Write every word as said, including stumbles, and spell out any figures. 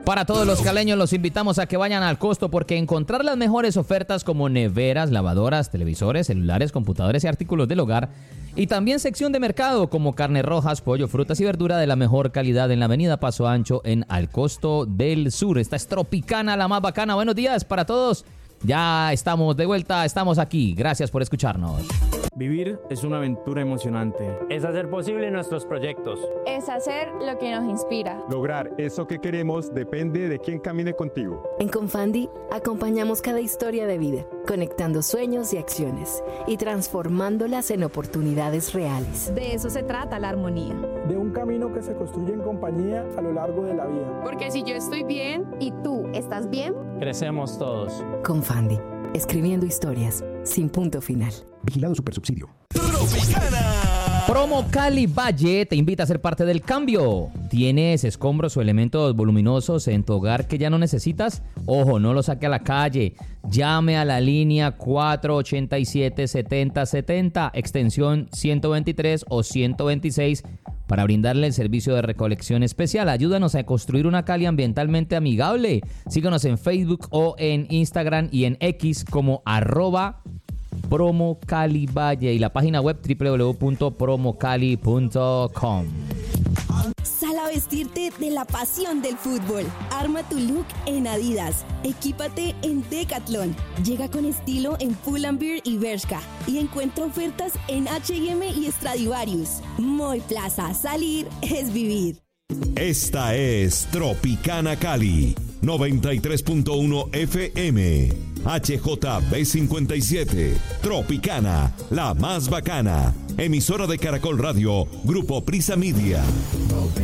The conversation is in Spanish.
Para todos los caleños los invitamos a que vayan al Costo porque encontrar las mejores ofertas como neveras, lavadoras, televisores, celulares, computadores y artículos del hogar y también sección de mercado como carnes rojas, pollo, frutas y verdura de la mejor calidad en la avenida Paso Ancho en Al Costo del Sur. Esta es Tropicana, la más bacana. Buenos días para todos. Ya estamos de vuelta, estamos aquí. Gracias por escucharnos. Vivir es una aventura emocionante. Es hacer posible nuestros proyectos. Es hacer lo que nos inspira. Lograr eso que queremos depende de quién camine contigo. En Confandi acompañamos cada historia de vida, conectando sueños y acciones y transformándolas en oportunidades reales. De eso se trata la armonía. De un camino que se construye en compañía a lo largo de la vida. Porque si yo estoy bien y tú estás bien, crecemos todos. Confandi, escribiendo historias sin punto final. Vigilado Supersubsidio. Tropicana. Promo Cali Valle te invita a ser parte del cambio. ¿Tienes escombros o elementos voluminosos en tu hogar que ya no necesitas? Ojo, no los saque a la calle. Llame a la línea cuatro ochenta y siete, setenta setenta, extensión ciento veintitrés o ciento veintiséis para brindarle el servicio de recolección especial. Ayúdanos a construir una Cali ambientalmente amigable. Síguenos en Facebook o en Instagram y en X como arroba Promo Cali Valle y la página web doble u doble u doble u punto promo cali punto com. Sal a vestirte de la pasión del fútbol. Arma tu look en Adidas. Equípate en Decathlon. Llega con estilo en Pull&Bear y Bershka. Y encuentra ofertas en H y M y Stradivarius. Moy Plaza. Salir es vivir. Esta es Tropicana Cali, noventa y tres punto uno F M. H J B cincuenta y siete. Tropicana, la más bacana. Emisora de Caracol Radio, Grupo Prisa Media.